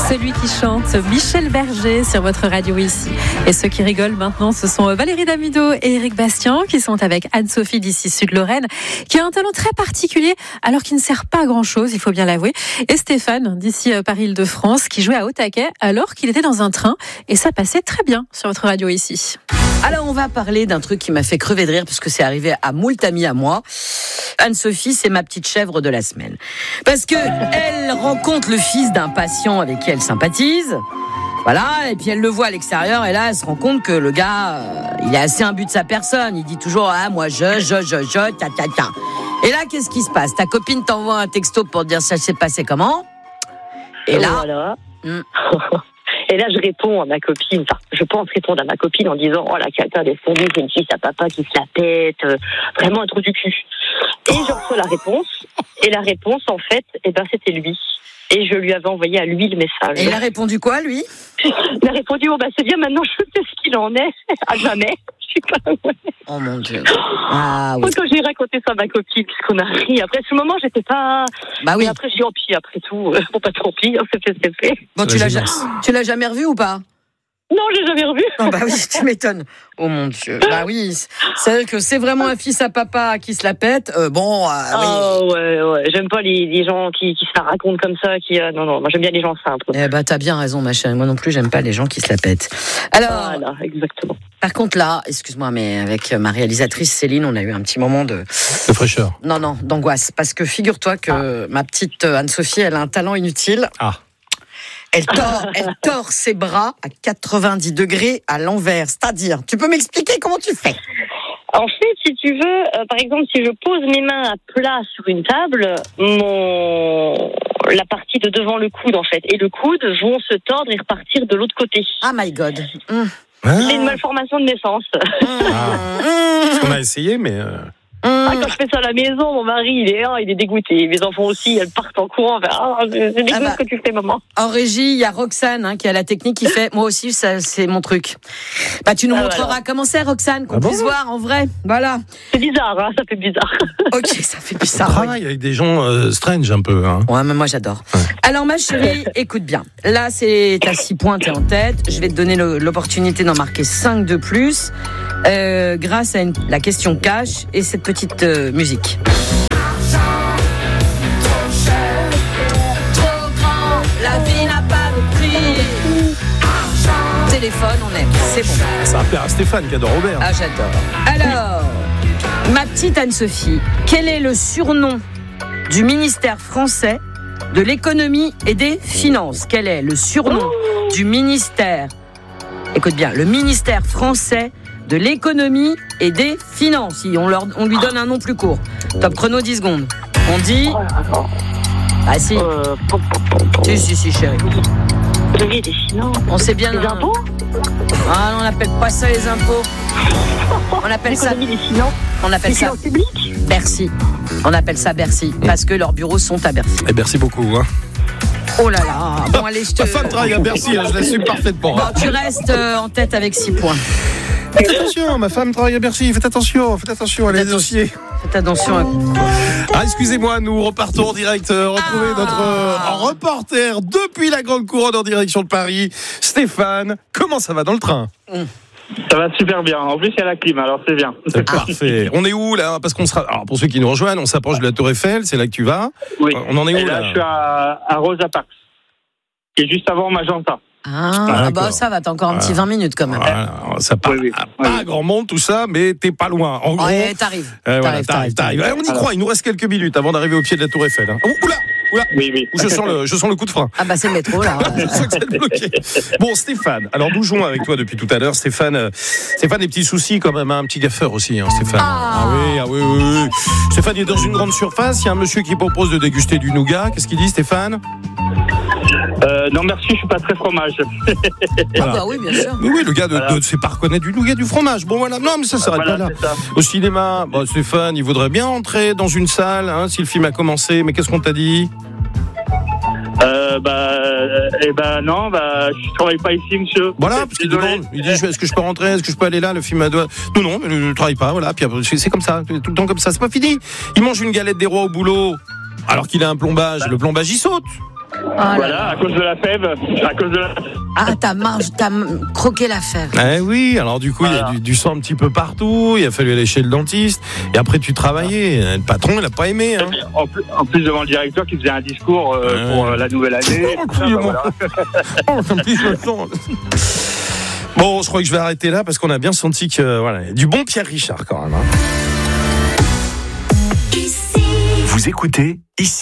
Celui qui chante, Michel Berger, sur votre radio ici. Et ceux qui rigolent maintenant, ce sont Valérie Damido et Éric Bastien, qui sont avec Anne-Sophie d'ici Sud-Lorraine, qui a un talent très particulier, alors qu'il ne sert pas à grand-chose, il faut bien l'avouer. Et Stéphane, d'ici Paris-Île-de-France, qui jouait à Haut-Taquet, alors qu'il était dans un train. Et ça passait très bien sur votre radio ici. Alors, on va parler d'un truc qui m'a fait crever de rire, parce que c'est arrivé à moult amis à moi. Anne-Sophie, c'est ma petite chèvre de la semaine. Parce que elle rencontre le fils d'un patient avec qui elle sympathise. Voilà, et puis elle le voit à l'extérieur, et là, elle se rend compte que le gars, il est assez imbu de sa personne. Il dit toujours, ah, moi, ta. Et là, qu'est-ce qui se passe? Ta copine t'envoie un texto pour dire ça s'est passé comment? Et là... Voilà. Et là, je réponds à ma copine, enfin, je pense répondre à ma copine en disant, oh, la cata des fondus, c'est une fille, sa papa qui se la pète, vraiment un trou du cul. Et je reçois la réponse, et la réponse, en fait, c'était lui. Et je lui avais envoyé à lui le message. Et il a répondu quoi, lui? Il a répondu, c'est bien, maintenant je sais ce qu'il en est, à jamais. Je sais pas, ouais. Oh mon Dieu. Ah oui. Quand j'ai raconté ça à ma copine, puisqu'on a ri, après ce moment, j'étais pas... Bah oui. Et après, j'ai dit, puis après tout, pas tant pis, c'est fait. Bon, tu l'as jamais revu ou pas? Non, je l'ai jamais revu. Oh bah oui, tu m'étonnes. Oh mon Dieu. Bah oui, c'est vrai que c'est vraiment un fils à papa qui se la pète. Oui. Ouais. J'aime pas les gens qui se la racontent comme ça. Non, moi j'aime bien les gens simples. Eh bah t'as bien raison, ma chérie. Moi non plus, j'aime pas les gens qui se la pètent. Alors. Voilà, exactement. Par contre là, excuse-moi, mais avec ma réalisatrice Céline, on a eu un petit moment de fraîcheur. Non, d'angoisse, parce que figure-toi que ma petite Anne-Sophie, elle a un talent inutile. Elle tord ses bras à 90 degrés à l'envers. C'est-à-dire, tu peux m'expliquer comment tu fais? En fait, si tu veux, par exemple, si je pose mes mains à plat sur une table, la partie de devant le coude, en fait, et le coude vont se tordre et repartir de l'autre côté. Ah my God. C'est une malformation de naissance. Parce qu'on a essayé, mais... Quand je fais ça à la maison, mon mari, il est dégoûté. Mes enfants aussi, elles partent en courant. C'est dégueu ce que tu fais, maman. En régie, il y a Roxane qui a la technique qui fait. Moi aussi, ça, c'est mon truc. Bah, tu nous montreras comment c'est, Roxane, qu'on puisse voir en vrai. Voilà. C'est bizarre, ça fait bizarre. Ok, ça fait bizarre. On travaille avec des gens strange un peu. Hein. Ouais, mais moi j'adore. Ouais. Alors, ma chérie, écoute bien. Là, t'as 6 points, t'es en tête. Je vais te donner l'opportunité d'en marquer 5 de plus. Grâce à la question cash et cette petite musique. Trop grand, la vie n'a pas de prix. Téléphone, on aime, c'est bon. Ça va plaire à Stéphane qui adore Robert. Ah, j'adore. Alors, ma petite Anne-Sophie, quel est le surnom du ministère français de l'économie et des finances? Quel est le surnom du ministère? Écoute bien, le ministère français de l'économie et des finances. On lui donne un nom plus court. Top chrono, 10 secondes. On dit... Ah si. Si, chérie. L'économie et des finances. On sait bien... Les impôts? Ah, on n'appelle pas ça les impôts. On appelle ça... L'économie des finances. On appelle ça... publiques. Bercy. On appelle ça Bercy. Parce que leurs bureaux sont à Bercy. Et merci beaucoup. Hein. Oh là là. Bon, allez, Ma femme travaille à Bercy, je l'assume parfaitement. Bon, tu restes en tête avec 6 points. Faites attention, ma femme travaille à Bercy. Faites attention à les dossiers. Faites attention. Excusez-moi, nous repartons en direct. Retrouver notre reporter depuis la Grande Couronne en direction de Paris. Stéphane, comment ça va dans le train? Ça va super bien. En plus, il y a la clim, alors c'est bien. C'est parfait. On est où là? Parce qu'on sera. Alors pour ceux qui nous rejoignent, on s'approche de la Tour Eiffel. C'est là que tu vas. Oui. On en est où là? Je suis à Rosa Parks, qui est juste avant Magenta. Bah ça va, t'as encore un petit 20 minutes quand même. Voilà, ça part pas grand monde tout ça, mais t'es pas loin. En gros, t'arrives. T'arrives. On y croit, il nous reste quelques minutes avant d'arriver au pied de la Tour Eiffel. Hein. Oula. Oui. Je sens le coup de frein. Ah bah c'est le métro là. Je sens que c'est bloqué. Bon Stéphane, alors nous jouons avec toi depuis tout à l'heure. Stéphane, des petits soucis quand même, un petit gaffeur aussi, hein, Stéphane. Ah oui. Stéphane est dans une grande surface, il y a un monsieur qui propose de déguster du nougat. Qu'est-ce qu'il dit, Stéphane? Non merci, je suis pas très fromage. Voilà. Ah bah oui, bien sûr. Oui, le gars ne sait pas reconnaître du nougat, du fromage. Bon voilà, non mais ça s'arrête pas là. Au cinéma, Stéphane, il voudrait bien entrer dans une salle, hein, si le film a commencé, mais qu'est-ce qu'on t'a dit? Non, je travaille pas ici, monsieur. Voilà, parce qu'il demande, il dit, est-ce que je peux rentrer, est-ce que je peux aller là, le film doit... Non, je ne travaille pas, voilà, puis c'est comme ça, tout le temps comme ça, c'est pas fini. Il mange une galette des rois au boulot, alors qu'il a un plombage, le plombage il saute. Voilà, à cause de la fève. Ah, t'as croqué la fève. Eh oui, alors du coup, il y a du sang un petit peu partout, il a fallu aller chez le dentiste, et après tu travaillais. Le patron, il n'a pas aimé. Hein. En plus, devant le directeur qui faisait un discours pour la nouvelle année. Bon, je crois que je vais arrêter là parce qu'on a bien senti que voilà, du bon Pierre Richard quand même. Hein. Vous écoutez ici.